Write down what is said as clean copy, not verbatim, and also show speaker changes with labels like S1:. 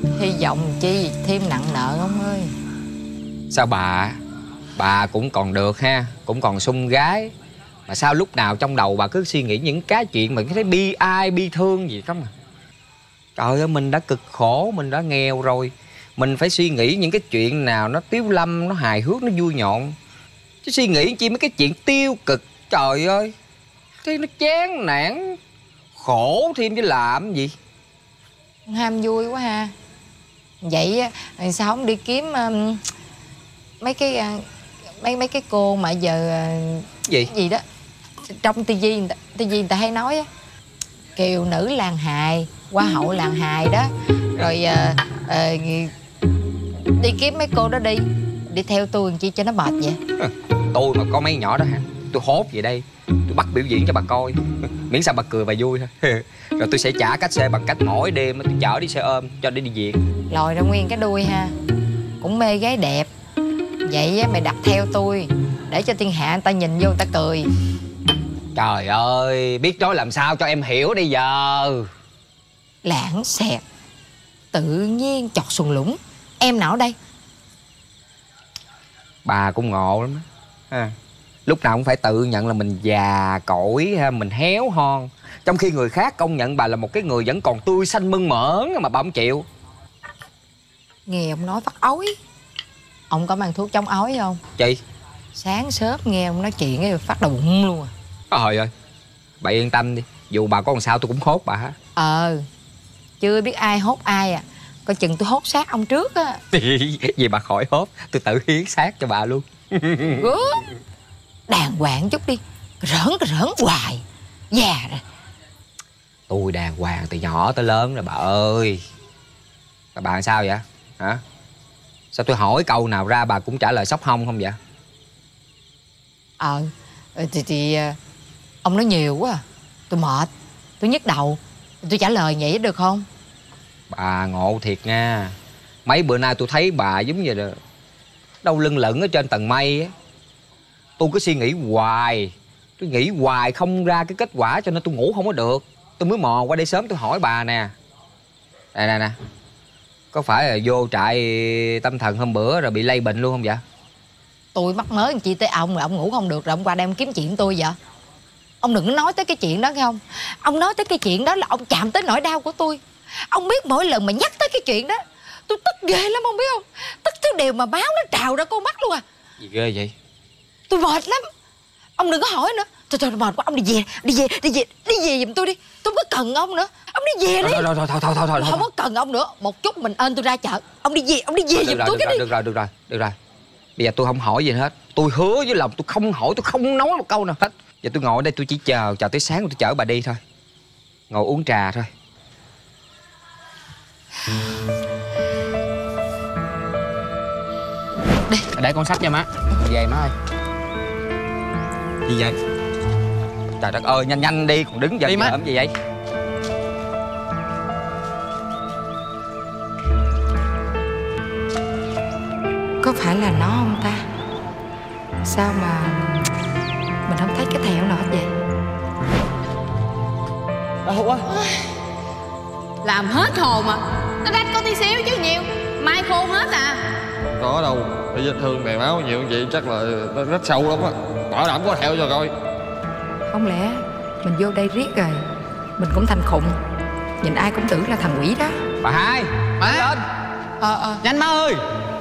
S1: Hy vọng chi thêm nặng nợ ông ơi.
S2: Sao bà cũng còn được ha, cũng còn sung gái. Mà sao lúc nào trong đầu bà cứ suy nghĩ những cái chuyện mà cái bi ai bi thương gì không à? Trời ơi, mình đã cực khổ, mình đã nghèo rồi, mình phải suy nghĩ những cái chuyện nào nó tiếu lâm, nó hài hước, nó vui nhộn. Chứ suy nghĩ chi mấy cái chuyện tiêu cực, trời ơi, thế nó chán nản, khổ thêm chứ làm gì.
S1: Ham vui quá ha. Vậy sao không đi kiếm mấy cái mấy cái cô mà giờ gì đó trong tivi người ta hay nói á, kiều nữ làng hài, hoa hậu làng hài đó. Rồi đi kiếm mấy cô đó đi theo tôi làm chi cho nó mệt vậy.
S2: Tôi mà có mấy nhỏ đó hả, tôi hốt về đây, tôi bắt biểu diễn cho bà coi. Miễn sao bà cười bà vui thôi. Rồi tôi sẽ trả cách xe bằng cách mỗi đêm tôi chở đi xe ôm cho đi viện.
S1: Lòi ra nguyên cái đuôi ha. Cũng mê gái đẹp. Vậy á, mày đặt theo tôi để cho thiên hạ người ta nhìn vô người ta cười.
S2: Trời ơi, biết nói làm sao cho em hiểu đi giờ.
S1: Lãng xẹt, tự nhiên chọt sùng lũng. Em nào ở đây?
S2: Bà cũng ngộ lắm á. Lúc nào cũng phải tự nhận là mình già cỗi, mình héo hon, trong khi người khác công nhận bà là một cái người vẫn còn tươi xanh mơn mởn mà bà không chịu.
S1: Nghe ông nói phát ói. Ông có mang thuốc chống ói không?
S2: Chị?
S1: Sáng sớm nghe ông nói chuyện cái phát đầu bụng luôn à.
S2: Trời ơi, bà yên tâm đi, dù bà có làm sao tôi cũng hốt bà hết.
S1: Chưa biết ai hốt ai à. Coi chừng tôi hốt xác ông trước á.
S2: Vì bà khỏi hốt, tôi tự hiến xác cho bà luôn.
S1: Đàng hoàng chút đi, rỡn hoài. Già rồi.
S2: Tôi đàng hoàng từ nhỏ tới lớn rồi bà ơi. Bà sao vậy hả? Sao tôi hỏi câu nào ra bà cũng trả lời sốc hông không vậy?
S1: Thì ông nói nhiều quá à. Tôi mệt, tôi nhức đầu. Tôi trả lời vậy được không?
S2: Bà ngộ thiệt nha. Mấy bữa nay tôi thấy bà giống như là đâu lưng lửng ở trên tầng mây á. Tôi cứ suy nghĩ hoài, tôi nghĩ hoài không ra cái kết quả, cho nên tôi ngủ không có được. Tôi mới mò qua đây sớm tôi hỏi bà nè. Nè, có phải là vô trại tâm thần hôm bữa rồi bị lây bệnh luôn không vậy?
S1: Tôi mắc mớ chi tới ông rồi ông ngủ không được rồi ông qua đây ông kiếm chuyện tôi vậy? Ông đừng có nói tới cái chuyện đó nghe không? Ông nói tới cái chuyện đó là ông chạm tới nỗi đau của tôi. Ông biết mỗi lần mà nhắc tới cái chuyện đó tôi tức ghê lắm, ông biết không? Tức thứ điều mà máu nó trào ra con mắt luôn à.
S2: Gì ghê vậy?
S1: Tôi mệt lắm. Ông đừng có hỏi nữa. Thôi mệt quá, ông đi về giùm tôi đi. Tôi không có cần ông nữa. Ông đi về đi.
S2: Thôi.
S1: Không có cần ông nữa. Một chút mình ơn tôi ra chợ. Ông đi về giùm tôi cái đi.
S2: Được rồi. Bây giờ tôi không hỏi gì hết. Tôi hứa với lòng tôi không hỏi, tôi không nói một câu nào hết. Giờ tôi ngồi ở đây tôi chỉ chờ tới sáng rồi tôi chở bà đi thôi. Ngồi uống trà thôi.
S1: Đi.
S3: Để con sách cho má. Về má ơi.
S2: Gì vậy? Trời đất ơi, nhanh đi, còn đứng giận
S3: má
S2: gì vậy?
S1: Có phải là nó không ta? Sao mà mình không thấy cái thẹo nào hết vậy?
S3: Đâu quá.
S4: Làm hết hồn mà. Nó rách có tí xíu chứ nhiều. Mai khô hết à.
S5: Không có đâu. Cái vết thương đầy máu nhiều như vậy chắc là nó rất sâu lắm á. Bảo đảm có theo cho coi.
S1: Không lẽ mình vô đây riết rồi mình cũng thành khùng, nhìn ai cũng tưởng là thằng quỷ đó.
S2: Bà hai,
S3: Má
S2: lên.
S3: nhanh má ơi.